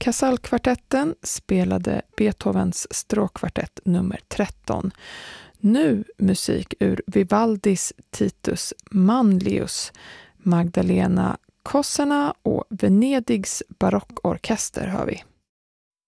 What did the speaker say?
Casallkvartetten spelade Beethovens stråkkvartett nummer 13. Nu musik ur Vivaldis Titus Manlius, Magdalena Kossena och Venedigs barockorkester hör vi.